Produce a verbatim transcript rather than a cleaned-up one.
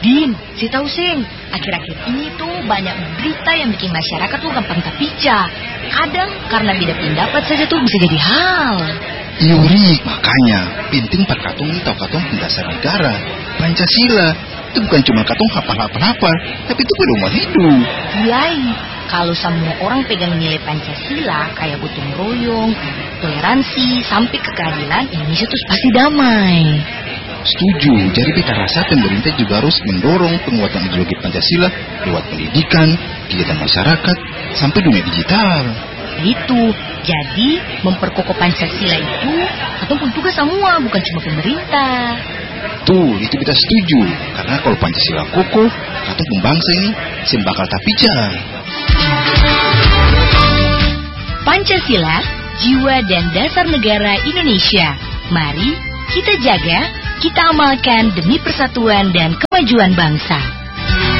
Din, si tahu sing, akhir-akhir ini tuh banyak berita yang bikin masyarakat tuh gampang terpica. Kadang karena beda pendapat saja tuh bisa jadi hal. Yuri, makanya penting Pak Katong ini tahu Katong dasar negara, Pancasila. Itu bukan cuma Katong hafal-hafal-hafal, tapi itu pedoman hidup. Yai, kalau semua orang pegang nilai Pancasila kayak gotong royong, toleransi, sampai ke keadilan, Indonesia tuh pasti damai. Setuju, jadi kita rasa pemerintah juga harus mendorong penguatan ideologi Pancasila lewat pendidikan, kegiatan masyarakat, sampai dunia digital. Itu, jadi memperkokoh Pancasila itu ataupun tugas semua, bukan cuma pemerintah. Tuh, itu kita setuju. Karena kalau Pancasila kokoh, atau pembangsa ini sembakal tapija. Pancasila, jiwa dan dasar negara Indonesia. Mari kita jaga, kita amalkan demi persatuan dan kemajuan bangsa.